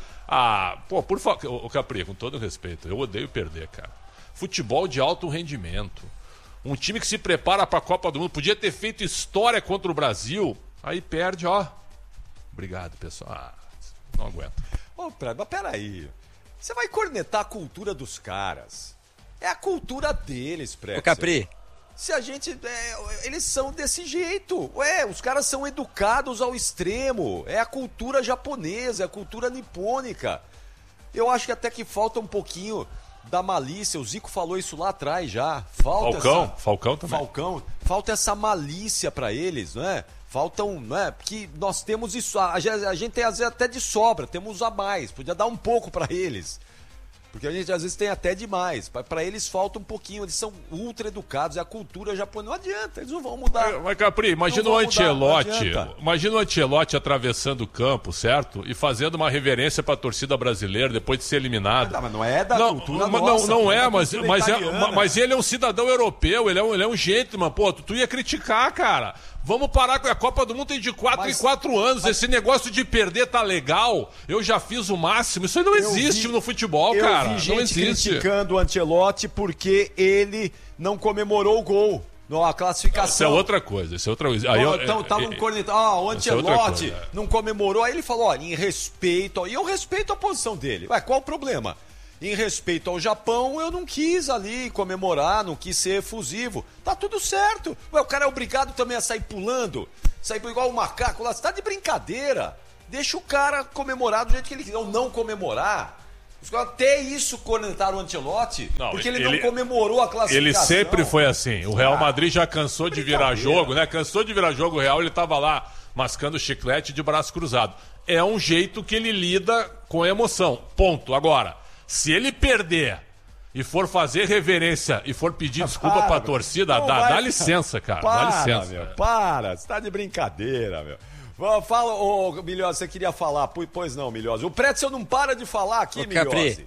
Por favor, Capri, com todo respeito, eu odeio perder, cara. Futebol de alto rendimento. Um time que se prepara pra Copa do Mundo, podia ter feito história contra o Brasil, aí perde, Obrigado, pessoal. Não aguento. Mas peraí. Você vai cornetar a cultura dos caras. É a cultura deles, Pretzel. Capri. Se a gente... eles são desse jeito. Os caras são educados ao extremo. É a cultura japonesa, é a cultura nipônica. Eu acho que até que falta um pouquinho da malícia. O Zico falou isso lá atrás já. Falcão também. Falta essa malícia pra eles, não é? Porque nós temos isso. A gente tem às vezes até de sobra, temos a mais. Podia dar um pouco pra eles. Porque a gente às vezes tem até demais. Para eles falta um pouquinho. Eles são ultra educados. É a cultura japonesa. Não adianta, eles não vão mudar. Mas, Capri, imagina o Ancelotti. Imagina o Ancelotti atravessando o campo, certo? E fazendo uma reverência para a torcida brasileira depois de ser eliminado. Mas não é da cultura nossa. Mas ele é um cidadão europeu. Ele é um gentleman. Tu ia criticar, cara. Vamos parar com a Copa do Mundo tem de 4 em 4 anos. Esse negócio de perder tá legal. Eu já fiz o máximo. Isso aí não existe no futebol, cara. Eu vi gente criticando o Ancelotti porque ele não comemorou o gol na classificação. Isso é outra coisa. Então estavam cornetando. O Ancelotti não comemorou. Aí ele falou, em respeito... E eu respeito a posição dele. Qual o problema? Em respeito ao Japão, eu não quis ali comemorar, não quis ser efusivo. Tá tudo certo. O cara é obrigado também a sair pulando, sair igual um macaco lá. Você tá de brincadeira. Deixa o cara comemorar do jeito que ele quiser. Ou não comemorar. Até isso cornetaram o Ancelotti, porque ele não comemorou a classificação. Ele sempre foi assim. O Real Madrid já cansou de virar jogo, né? Cansou de virar jogo, o Real, ele tava lá mascando chiclete de braço cruzado. É um jeito que ele lida com a emoção. Ponto. Agora... Se ele perder e for fazer reverência e for pedir desculpa pra torcida, dá licença, cara. Dá licença. Você tá de brincadeira, meu. Fala, Milhose, você queria falar? Pois não, Milhose. O Pretzel não para de falar aqui, Milhose.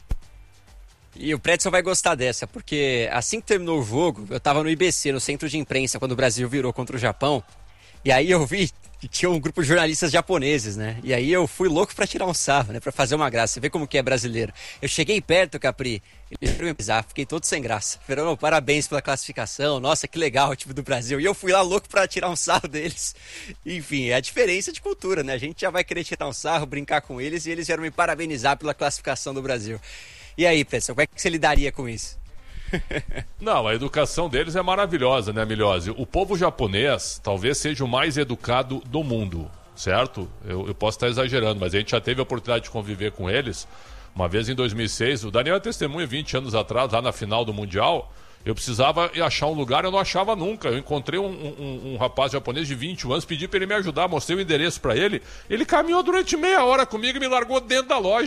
E o Pretzel vai gostar dessa, porque assim que terminou o jogo, eu tava no IBC, no centro de imprensa, quando o Brasil virou contra o Japão. E aí eu vi que tinha um grupo de jornalistas japoneses, né? E aí eu fui louco pra tirar um sarro, né? Pra fazer uma graça. Você vê como que é brasileiro. Eu cheguei perto, Capri, fiquei todo sem graça. Fernando, parabéns pela classificação. Nossa, que legal o time do Brasil. E eu fui lá louco pra tirar um sarro deles. Enfim, é a diferença de cultura, né? A gente já vai querer tirar um sarro, brincar com eles, e eles vieram me parabenizar pela classificação do Brasil. E aí, pessoal, como é que você lidaria com isso? Não, a educação deles é maravilhosa, né, Milhose? O povo japonês talvez seja o mais educado do mundo, certo? Eu posso estar exagerando, mas a gente já teve a oportunidade de conviver com eles. Uma vez em 2006, o Daniel é testemunha 20 anos atrás, lá na final do Mundial. Eu precisava achar um lugar, eu não achava nunca. Eu encontrei um rapaz japonês de 21 anos, pedi para ele me ajudar, mostrei o endereço para ele. Ele caminhou durante meia hora comigo e me largou dentro da loja.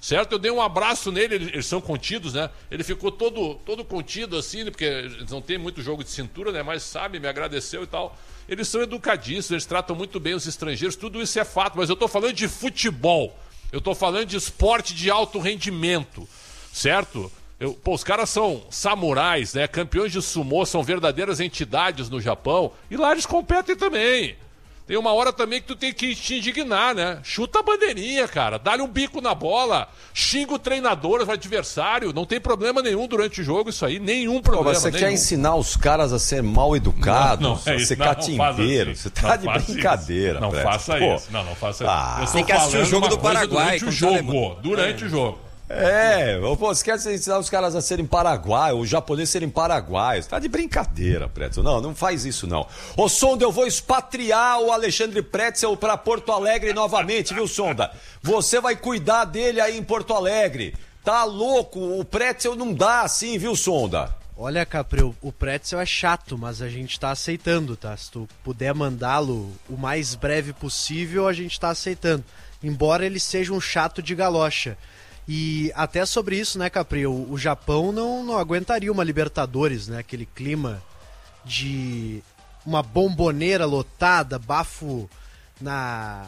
certo? Eu dei um abraço nele, eles são contidos, né? Ele ficou todo contido assim, porque eles não tem muito jogo de cintura, né? Mas sabe, me agradeceu e tal. Eles são educadíssimos, eles tratam muito bem os estrangeiros, tudo isso é fato, mas eu tô falando de futebol, eu tô falando de esporte de alto rendimento, certo? Os caras são samurais, né? Campeões de sumô, são verdadeiras entidades no Japão, e lá eles competem também. Tem uma hora também que tu tem que te indignar, né? Chuta a bandeirinha, cara. Dá-lhe um bico na bola. Xinga o treinador, o adversário. Não tem problema nenhum durante o jogo isso aí. Nenhum problema. Você nenhum. quer ensinar os caras a ser mal educados? Não, a ser catimbeiro? Assim. Você tá de brincadeira. Não faça isso. Não faça isso. Você tem que assistir o jogo do Paraguai. Durante o jogo. Você quer ensinar os caras a serem paraguaios, os japoneses serem paraguaios. Tá de brincadeira, Pretzel. Não faz isso não. Ô, Sonda, eu vou expatriar o Alexandre Pretzel pra Porto Alegre novamente, viu, Sonda? Você vai cuidar dele aí em Porto Alegre. Tá louco? O Pretzel não dá assim, viu, Sonda? Olha, Capri, o Pretzel é chato, mas a gente tá aceitando, tá? Se tu puder mandá-lo o mais breve possível, a gente tá aceitando. Embora ele seja um chato de galocha. E até sobre isso, né, Capri, o Japão não aguentaria uma Libertadores, né, aquele clima de uma bomboneira lotada, bafo na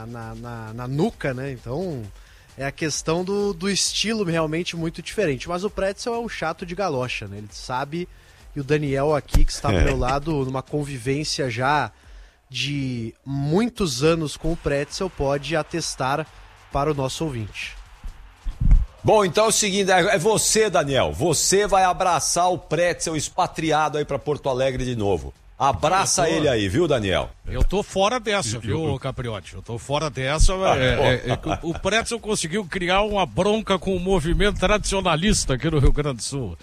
nuca, né, então é a questão do estilo realmente muito diferente, mas o Pretzel é um chato de galocha, né, ele sabe, e o Daniel aqui, que está ao meu lado, numa convivência já de muitos anos com o Pretzel, pode atestar para o nosso ouvinte. Bom, então é o seguinte, é você, Daniel. Você vai abraçar o Pretzel expatriado aí pra Porto Alegre de novo. Abraça ele aí, viu, Daniel? Eu tô fora dessa, viu, Capriotti? Eu tô fora dessa. O Pretzel conseguiu criar uma bronca com o movimento tradicionalista aqui no Rio Grande do Sul.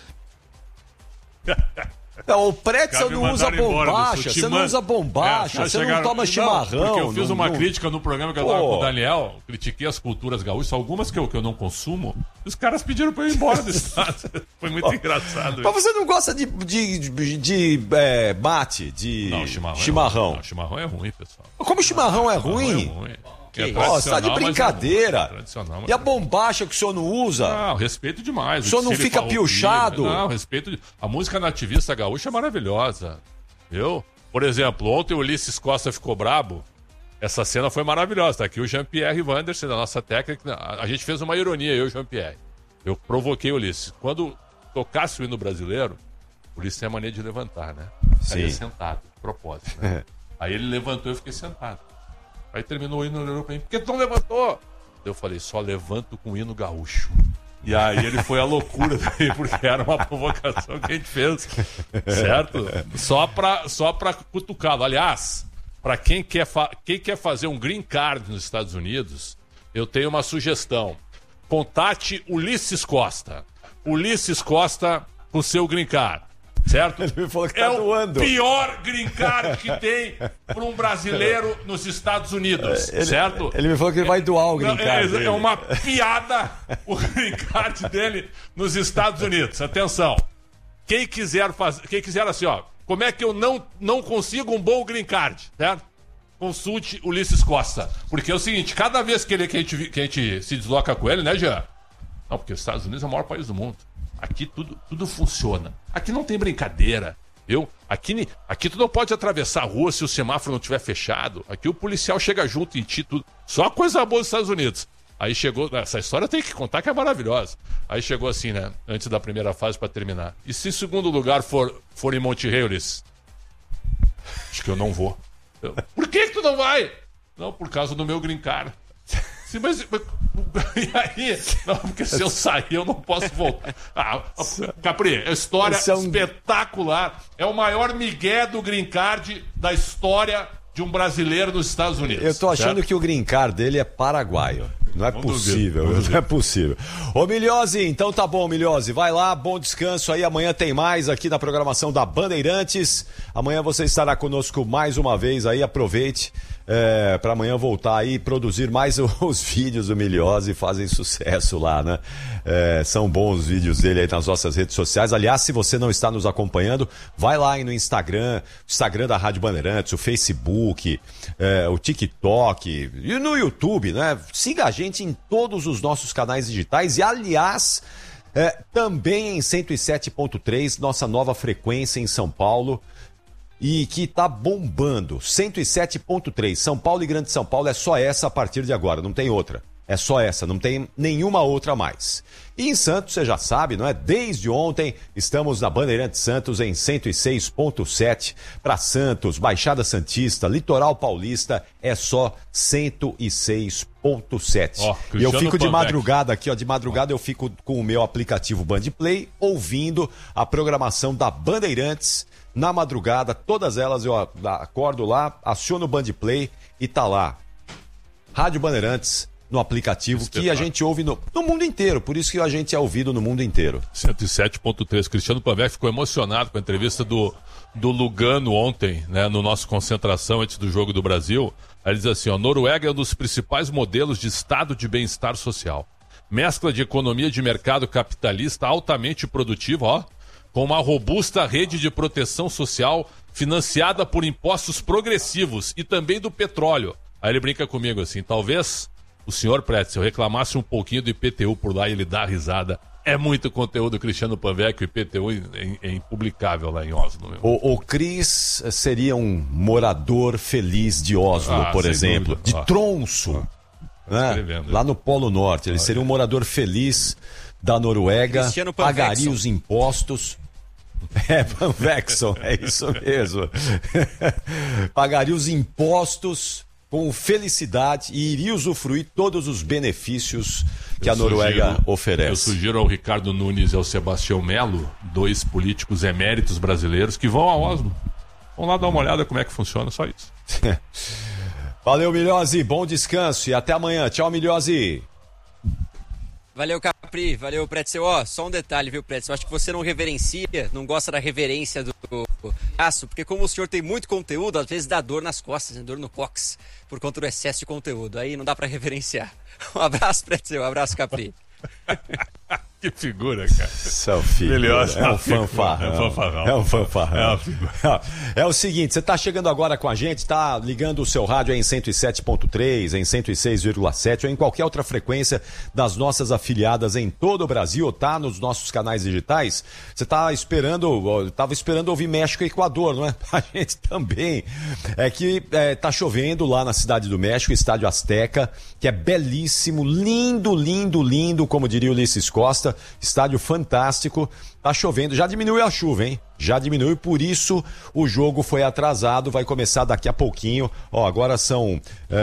Não, o Pretzel não usa bombacha, você não usa bombacha, você não toma chimarrão. Porque eu fiz uma crítica no programa que eu tava com o Daniel, critiquei as culturas gaúchas, algumas que eu não consumo, os caras pediram pra eu ir embora do estado. Foi muito engraçado. Mas você não gosta de mate, de chimarrão? Não, chimarrão é ruim, pessoal. Como chimarrão é ruim? Você tá de brincadeira. E a bombacha que o senhor não usa? Não, respeito demais. O senhor não fica piochado? Não, respeito. A música nativista gaúcha é maravilhosa. Por exemplo, ontem o Ulisses Costa ficou brabo. Essa cena foi maravilhosa. Tá aqui o Jean-Pierre Wanderson, da nossa técnica. A gente fez uma ironia, eu e o Jean-Pierre. Eu provoquei o Ulisses. Quando tocasse o hino brasileiro, o Ulisses tem a mania de levantar, né? Ficaria sentado, de propósito. Né? Aí ele levantou e eu fiquei sentado. Aí terminou o hino, olhou pra mim, por que tu não levantou? Eu falei, só levanto com o hino gaúcho. E aí ele foi a loucura dele, porque era uma provocação que a gente fez, certo? Só pra cutucá-lo. Aliás, pra quem quer fazer um green card nos Estados Unidos, eu tenho uma sugestão. Contate Ulisses Costa. Ulisses Costa com seu green card. Certo? Ele me falou que tá doando. O pior green card que tem para um brasileiro nos Estados Unidos, certo? Ele me falou que ele vai doar o green card. É uma piada o green card dele nos Estados Unidos. Atenção. Quem quiser assim, ó, como é que eu não consigo um bom green card, certo? Consulte Ulisses Costa. Porque é o seguinte, cada vez que a gente se desloca com ele, né, Jean? Não, porque os Estados Unidos é o maior país do mundo. Aqui tudo funciona. Aqui não tem brincadeira, viu? Aqui tu não pode atravessar a rua se o semáforo não estiver fechado. Aqui o policial chega junto em ti, tudo. Só coisa boa dos Estados Unidos. Aí chegou... Essa história tem que contar que é maravilhosa. Aí chegou assim, né? Antes da primeira fase pra terminar. E se segundo lugar for em Monterrey, Ulisses? Acho que eu não vou. Por que tu não vai? Não, por causa do meu green card. Sim, mas e aí? Não, porque se eu sair, eu não posso voltar. Capri, a história espetacular. É o maior migué do green card da história de um brasileiro nos Estados Unidos. Eu tô achando que o green card dele é paraguaio. Não é possível, não é possível. Ô, Milhose, então tá bom, Milhose. Vai lá, bom descanso aí. Amanhã tem mais aqui na programação da Bandeirantes. Amanhã você estará conosco mais uma vez aí. Aproveite. para amanhã voltar aí e produzir mais os vídeos do Milhose, fazem sucesso lá, né? São bons os vídeos dele aí nas nossas redes sociais. Aliás, se você não está nos acompanhando, vai lá aí no Instagram da Rádio Bandeirantes, o Facebook, o TikTok e no YouTube, né? Siga a gente em todos os nossos canais digitais e, aliás, também em 107.3, nossa nova frequência em São Paulo, e que tá bombando. 107.3, São Paulo e Grande São Paulo é só essa a partir de agora, não tem outra. É só essa, não tem nenhuma outra mais. E em Santos, você já sabe, não é? Desde ontem, estamos na Bandeirantes Santos em 106.7 para Santos, Baixada Santista, Litoral Paulista, é só 106.7. E eu fico de madrugada aqui, de madrugada eu fico com o meu aplicativo Bandplay, ouvindo a programação da Bandeirantes na madrugada. Todas elas eu acordo lá, aciono o Bandplay e tá lá. Rádio Bandeirantes no aplicativo que a gente ouve no mundo inteiro, por isso que a gente é ouvido no mundo inteiro. 107.3, Cristiano Pavec ficou emocionado com a entrevista do Lugano ontem, né, no nosso concentração antes do Jogo do Brasil. Aí ele diz assim, Noruega é um dos principais modelos de estado de bem-estar social. Mescla de economia de mercado capitalista altamente produtiva, com uma robusta rede de proteção social financiada por impostos progressivos e também do petróleo. Aí ele brinca comigo assim, talvez o senhor Pretzel reclamasse um pouquinho do IPTU por lá e ele dá risada. É muito conteúdo Cristiano Pavec, o IPTU é impublicável lá em Oslo. O Cris seria um morador feliz de Oslo, por exemplo. Dúvida. De Tronso, né? Lá no Polo Norte. Ele seria um morador feliz da Noruega, pagaria os impostos. Panvexon, é isso mesmo. Pagaria os impostos com felicidade e iria usufruir todos os benefícios que a Noruega oferece. Eu sugiro ao Ricardo Nunes e ao Sebastião Melo, dois políticos eméritos brasileiros, que vão a Oslo. Vão lá dar uma olhada como é que funciona, só isso. Valeu, Milhose, bom descanso e até amanhã. Tchau, Milhose. Valeu, Capri, valeu, Pretzel. Só um detalhe, viu, Pretzel? Acho que você não reverencia, não gosta da reverência do aço, porque como o senhor tem muito conteúdo, às vezes dá dor nas costas, dor no cox, por conta do excesso de conteúdo. Aí não dá pra reverenciar. Um abraço, Pretzel, um abraço, Capri. Que figura, cara. É um fanfarrão. É um fanfarrão. É o seguinte, você tá chegando agora com a gente, tá ligando o seu rádio aí em 107.3, em 106,7 ou em qualquer outra frequência das nossas afiliadas em todo o Brasil, ou tá nos nossos canais digitais. Você tava esperando ouvir México e Equador, não é? A gente também. É que tá chovendo lá na Cidade do México, Estádio Azteca, que é belíssimo, lindo, lindo, lindo, como diria Ulisses Costa. Estádio fantástico, tá chovendo, já diminuiu a chuva, hein? Já diminuiu, por isso o jogo foi atrasado, vai começar daqui a pouquinho. Agora são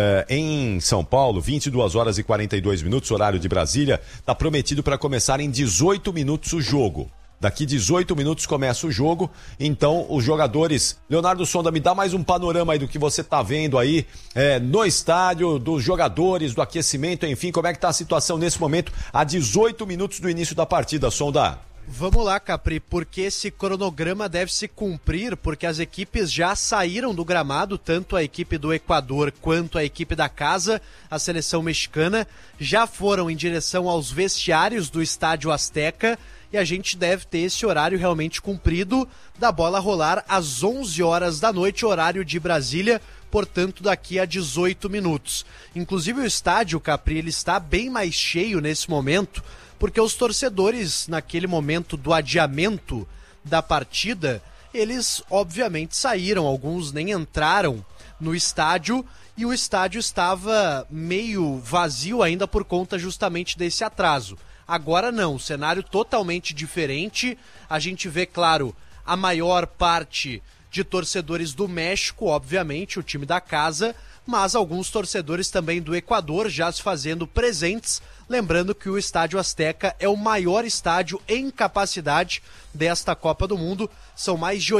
em São Paulo, 22 horas e 42 minutos, horário de Brasília. Tá prometido para começar em 18 minutos o jogo. Daqui 18 minutos começa o jogo, então os jogadores... Leonardo Sonda, me dá mais um panorama aí do que você tá vendo aí no estádio, dos jogadores, do aquecimento, enfim, como é que tá a situação nesse momento, a 18 minutos do início da partida, Sonda? Vamos lá, Capri, porque esse cronograma deve se cumprir, porque as equipes já saíram do gramado, tanto a equipe do Equador quanto a equipe da casa, a seleção mexicana, já foram em direção aos vestiários do Estádio Azteca, e a gente deve ter esse horário realmente cumprido da bola rolar às 11 horas da noite, horário de Brasília, portanto daqui a 18 minutos. Inclusive o estádio, Capri, ele está bem mais cheio nesse momento, porque os torcedores, naquele momento do adiamento da partida, eles obviamente saíram, alguns nem entraram no estádio, e o estádio estava meio vazio ainda por conta justamente desse atraso. Agora não, cenário totalmente diferente. A gente vê, claro, a maior parte de torcedores do México, obviamente, o time da casa, mas alguns torcedores também do Equador já se fazendo presentes. Lembrando que o Estádio Azteca é o maior estádio em capacidade desta Copa do Mundo. São mais de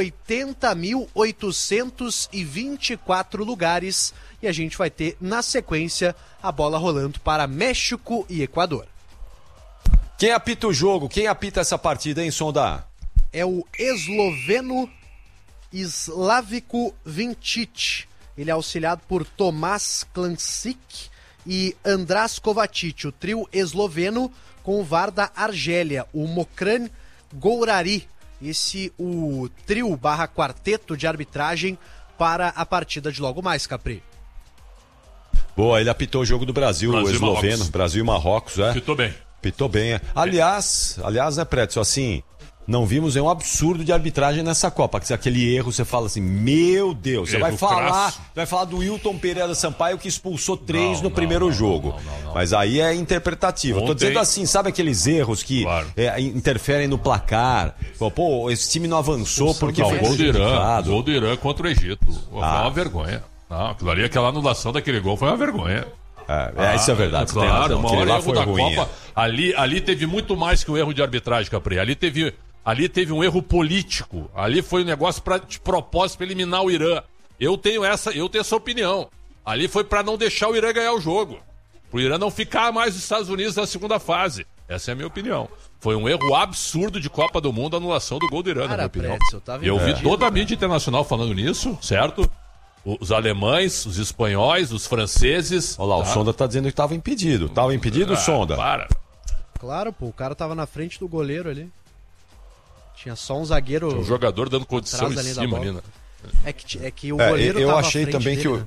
80.824 lugares. E a gente vai ter, na sequência, a bola rolando para México e Equador. Quem apita o jogo? Quem apita essa partida, hein, Sonda? É o esloveno Slavko Vincic. Ele é auxiliado por Tomás Klancic e András Kovacic, o trio esloveno com o VAR da Argélia, o Mokran Gourari. Esse o trio / quarteto de arbitragem para a partida de logo mais, Capri. Boa, ele apitou o jogo do Brasil, o esloveno, Brasil e Marrocos, Apitou bem. Apitou bem. Aliás, né, Prédio, assim, não vimos nenhum absurdo de arbitragem nessa Copa. Aquele erro, você fala assim, meu Deus, você vai falar do Wilton Pereira Sampaio que expulsou 3 no primeiro jogo. Não. Mas aí é interpretativo. Tô dizendo assim, sabe aqueles erros que interferem no placar? Pô, esse time não avançou porque foi prejudicado. O gol do Irã contra o Egito. Foi uma vergonha. Não, aquela anulação daquele gol foi uma vergonha. Isso é verdade. Claro, uma hora erro da Copa. Ali teve muito mais que um erro de arbitragem, Capri. Ali teve um erro político. Ali foi um negócio de propósito para eliminar o Irã. Eu tenho essa opinião. Ali foi para não deixar o Irã ganhar o jogo. Pro Irã não ficar mais nos Estados Unidos na segunda fase. Essa é a minha opinião. Foi um erro absurdo de Copa do Mundo a anulação do gol do Irã, na minha opinião. Eu vi toda a mídia internacional falando nisso, certo? Os alemães, os espanhóis, os franceses. Olha lá, o Sonda tá dizendo que estava impedido. Tava impedido, Sonda? Para. Claro, pô, o cara tava na frente do goleiro ali. Tinha só um zagueiro. Tinha um jogador dando condição em cima ali, né? É que o goleiro eu tava achei à frente também dele,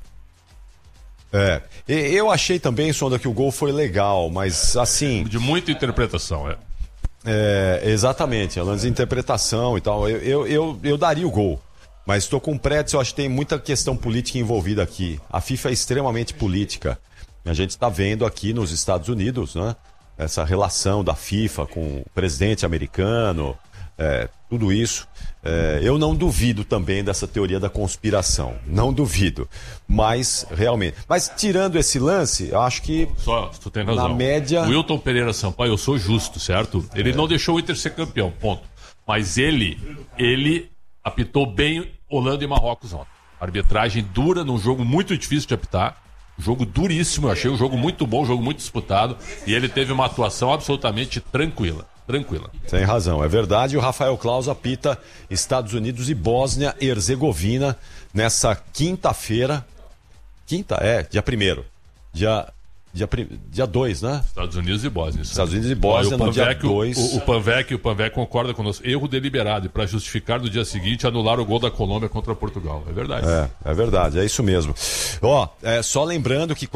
né? Eu achei também, Sonda, que o gol foi legal, mas assim. De muita interpretação, exatamente, lance de interpretação e tal. Eu daria o gol. Mas estou com o Prédio, eu acho que tem muita questão política envolvida aqui. A FIFA é extremamente política. A gente está vendo aqui nos Estados Unidos, né? Essa relação da FIFA com o presidente americano, tudo isso. Eu não duvido também dessa teoria da conspiração. Não duvido. Mas, realmente. Mas, tirando esse lance, eu acho que. Tu tem razão. Na média. O Wilton Pereira Sampaio, eu sou justo, certo? Ele não deixou o Inter ser campeão, ponto. Mas ele apitou bem Holanda e Marrocos ontem. Arbitragem dura num jogo muito difícil de apitar. Jogo duríssimo, eu achei um jogo muito bom, um jogo muito disputado. E ele teve uma atuação absolutamente tranquila. Tem razão, é verdade. O Rafael Claus apita Estados Unidos e Bósnia e Herzegovina nessa quinta-feira. Dia 1º. Dia 2, né? Estados Unidos e Bósnia. Estados Unidos e Bósnia no dia 2. O Panvec concorda conosco. Erro deliberado e para justificar no dia seguinte anular o gol da Colômbia contra Portugal. É verdade. É verdade, é isso mesmo. Só lembrando que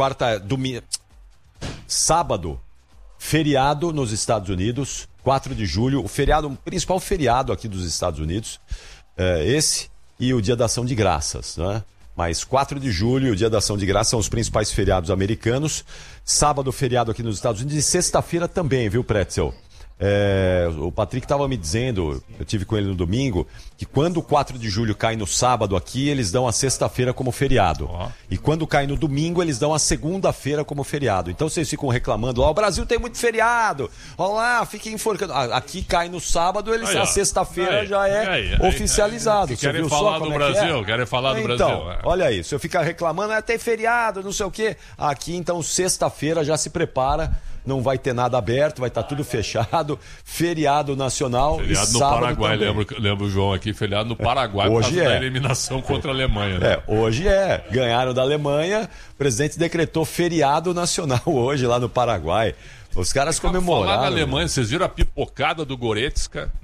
sábado, feriado nos Estados Unidos, 4 de julho, o principal feriado aqui dos Estados Unidos, esse e o Dia da Ação de Graças, né? Mas 4 de julho e o Dia da Ação de Graças são os principais feriados americanos. Sábado, feriado aqui nos Estados Unidos. E sexta-feira também, viu, Pretzel? O Patrick estava me dizendo, eu tive com ele no domingo, que quando o 4 de julho cai no sábado aqui, eles dão a sexta-feira como feriado. E quando cai no domingo, eles dão a segunda-feira como feriado. Então vocês ficam reclamando, o Brasil tem muito feriado, olha lá, fiquem enforcando. Aqui cai no sábado, a sexta-feira já é oficializado. Você querem viu falar só do Brasil? Querem falar do Brasil? Olha isso, se eu ficar reclamando, tem feriado, não sei o quê. Aqui, então, sexta-feira já se prepara. Não vai ter nada aberto, vai estar tudo fechado. Feriado nacional. Feriado no Paraguai, lembra o João aqui, feriado no Paraguai hoje por causa da eliminação contra a Alemanha. Né? Hoje ganharam da Alemanha, o presidente decretou feriado nacional hoje lá no Paraguai. Os caras comemoraram. Falar na Alemanha, vocês viram a pipocada do Goretzka?